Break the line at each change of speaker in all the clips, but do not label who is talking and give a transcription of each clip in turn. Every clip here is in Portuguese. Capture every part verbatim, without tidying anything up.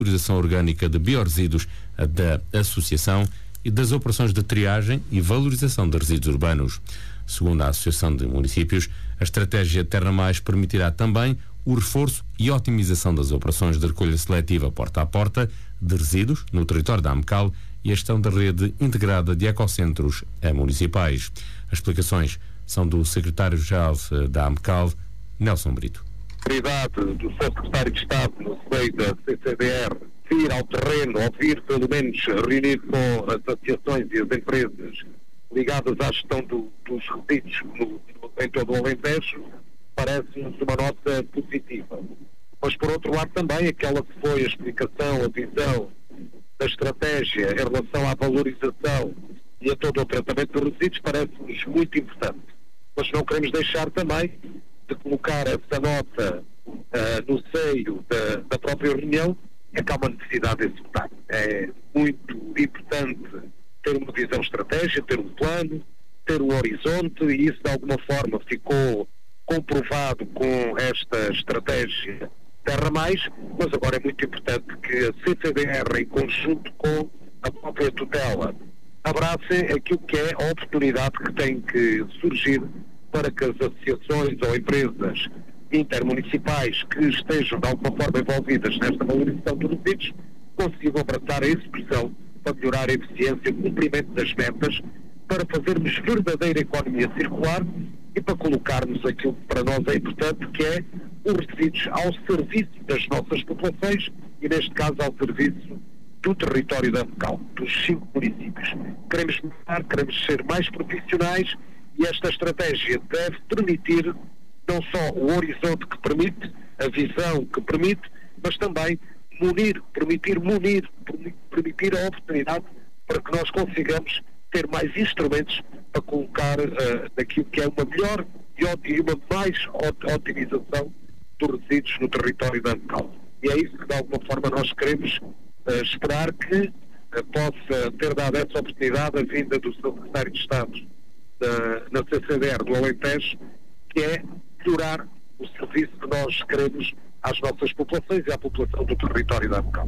valorização orgânica de biorresíduos da associação e das operações de triagem e valorização de resíduos urbanos. Segundo a Associação de Municípios, a estratégia Terra Mais permitirá também o reforço e otimização das operações de recolha seletiva porta a porta de resíduos no território da AMCAL e a gestão da rede integrada de ecocentros municipais. As explicações são do secretário-geral da AMCAL, Nelson Brito.
A prioridade do seu secretário de Estado no seio da C C D R vir ao terreno, ou vir pelo menos reunir com as associações e as empresas ligadas à gestão do, dos resíduos no, no, em todo o Alentejo, parece-nos uma nota positiva. Mas, por outro lado, também aquela que foi a explicação, a visão da estratégia em relação à valorização e a todo o tratamento dos resíduos parece-nos muito importante. Mas não queremos deixar também de colocar essa nota uh, no seio da, da própria reunião, é que há uma necessidade de executar. É muito importante ter uma visão estratégica, ter um plano, ter um horizonte, e isso de alguma forma ficou comprovado com esta estratégia Terra Mais, mas agora é muito importante que a C C D R, em conjunto com a própria tutela, abracem aquilo que é a oportunidade que tem que surgir para que as associações ou empresas intermunicipais que estejam de alguma forma envolvidas nesta valorização dos resíduos consigam abraçar a execução para melhorar a eficiência e o cumprimento das metas, para fazermos verdadeira economia circular e para colocarmos aquilo que para nós é importante, que é os resíduos ao serviço das nossas populações e, neste caso, ao serviço do território da AMCAL, dos cinco municípios. Queremos mudar, queremos ser mais profissionais e esta estratégia deve permitir não só o horizonte que permite, a visão que permite, mas também munir, permitir munir, permitir a oportunidade para que nós consigamos ter mais instrumentos para colocar uh, naquilo que é uma melhor e uma mais otimização dos resíduos no território da AMCAL. E é isso que de alguma forma nós queremos uh, esperar que uh, possa ter dado essa oportunidade a vinda do seu secretário de Estado uh, na C C D R do Alentejo, que é melhorar o serviço que nós queremos às nossas populações e à população do território da AMCAL.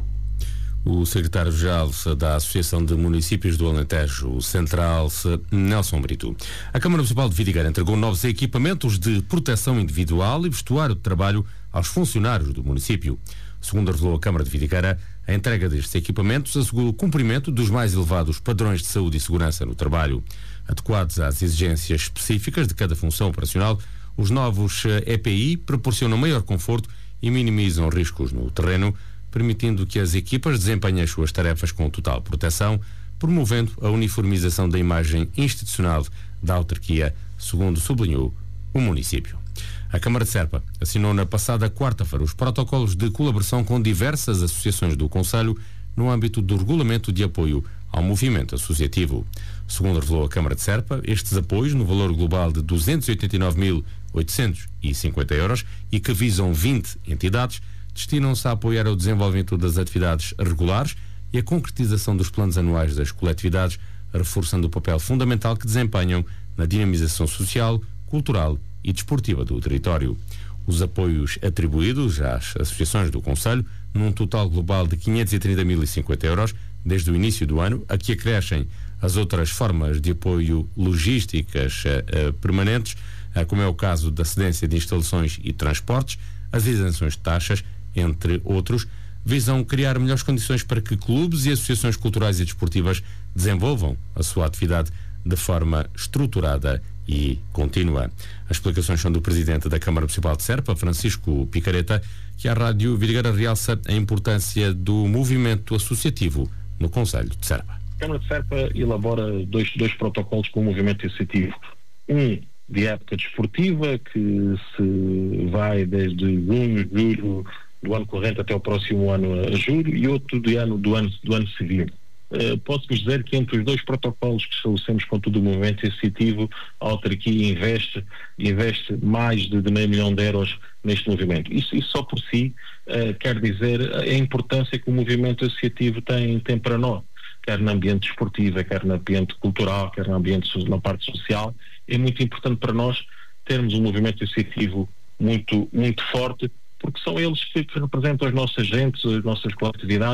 O secretário-geral da Associação de Municípios do Alentejo Central, Nelson Brito. A Câmara Municipal de Vidigueira entregou novos equipamentos de proteção individual e vestuário de trabalho aos funcionários do município. Segundo revelou a Câmara de Vidigueira, a entrega destes equipamentos assegura o cumprimento dos mais elevados padrões de saúde e segurança no trabalho. Adequados às exigências específicas de cada função operacional, os novos E P I proporcionam maior conforto e minimizam riscos no terreno, permitindo que as equipas desempenhem as suas tarefas com total proteção, promovendo a uniformização da imagem institucional da autarquia, segundo sublinhou o município. A Câmara de Serpa assinou na passada quarta-feira os protocolos de colaboração com diversas associações do concelho no âmbito do regulamento de apoio ao movimento associativo. Segundo revelou a Câmara de Serpa, estes apoios, no valor global de duzentos e oitenta e nove mil oitocentos e cinquenta euros e que visam vinte entidades, destinam-se a apoiar o desenvolvimento das atividades regulares e a concretização dos planos anuais das coletividades, reforçando o papel fundamental que desempenham na dinamização social, cultural e desportiva do território. Os apoios atribuídos às associações do concelho, num total global de quinhentos e trinta mil e cinquenta euros, desde o início do ano, a que acrescem as outras formas de apoio logísticas uh, uh, permanentes, uh, como é o caso da cedência de instalações e transportes, as isenções de taxas, entre outros, visam criar melhores condições para que clubes e associações culturais e desportivas desenvolvam a sua atividade de forma estruturada e contínua. As explicações são do Presidente da Câmara Municipal de Serpa, Francisco Picareta, que a Rádio Vidigueira realça a importância do movimento associativo no Concelho de Serpa.
A Câmara de Serpa elabora dois, dois protocolos com o movimento associativo. Um de época desportiva, que se vai desde junho, julho do ano corrente até o próximo ano a julho, e outro de ano, do, ano, do ano civil. Uh, Posso-vos dizer que entre os dois protocolos que estabelecemos com todo o movimento associativo, a autarquia investe, investe mais de, de meio milhão de euros neste movimento. Isso, isso só por si uh, quer dizer a importância que o movimento associativo tem, tem para nós, quer no ambiente desportivo, quer no ambiente cultural, quer no ambiente, na parte social. É muito importante para nós termos um movimento associativo muito, muito forte, porque são eles que, que representam os nossos agentes, as nossas coletividades.